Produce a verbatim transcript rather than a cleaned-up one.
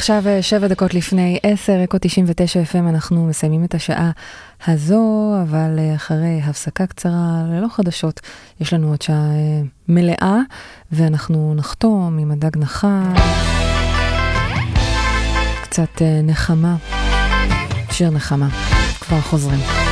עכשיו שבע דקות לפני עשר, אקו תשעים ותשע אף אם, אנחנו מסיימים את השעה הזו, אבל אחרי הפסקה קצרה ללא חדשות, יש לנו עוד שעה מלאה, ואנחנו נחתום עם הדג נחש, קצת נחמה, שיר נחמה, כבר חוזרים.